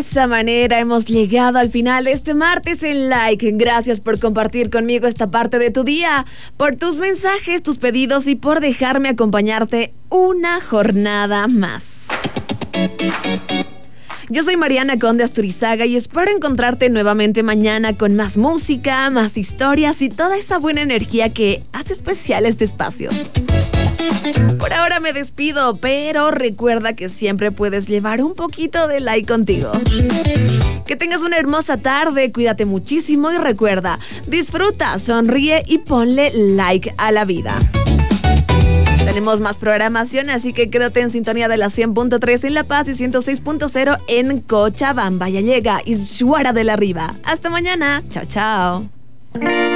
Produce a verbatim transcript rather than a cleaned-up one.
esa manera hemos llegado al final de este martes en Like. Gracias por compartir conmigo esta parte de tu día, por tus mensajes, tus pedidos y por dejarme acompañarte una jornada más. Yo soy Mariana Conde Asturizaga y espero encontrarte nuevamente mañana con más música, más historias y toda esa buena energía que hace especial este espacio. Por ahora me despido, pero recuerda que siempre puedes llevar un poquito de like contigo. Que tengas una hermosa tarde, cuídate muchísimo y recuerda, disfruta, sonríe y ponle like a la vida. Tenemos más programación, así que quédate en sintonía de la cien punto tres en La Paz y ciento seis punto cero en Cochabamba. Ya llega Ishuara de la Riva. Hasta mañana. Chao, chao.